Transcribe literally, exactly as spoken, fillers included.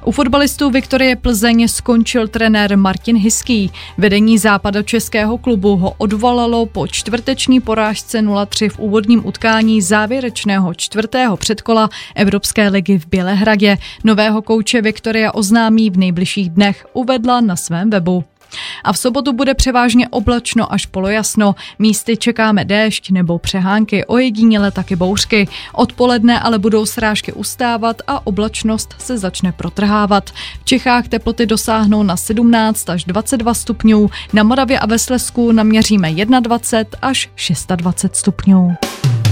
U fotbalistů Viktorie Plzeň skončil trenér Martin Hiský. Vedení západočeského klubu ho odvolalo po čtvrteční porážce nula tři v úvodním utkání závěrečného čtvrtého předkola Evropské ligy v Bělehradě. Nového kouče Viktoria oznámí v nejbližších dnech, uvedla na svém webu. A v sobotu bude převážně oblačno až polojasno. Místy čekáme déšť nebo přehánky, ojediněle taky bouřky. Odpoledne ale budou srážky ustávat a oblačnost se začne protrhávat. V Čechách teploty dosáhnou na sedmnáct až dvacet dva stupňů, na Moravě a ve Slezsku naměříme dvacet jedna až dvacet šest stupňů.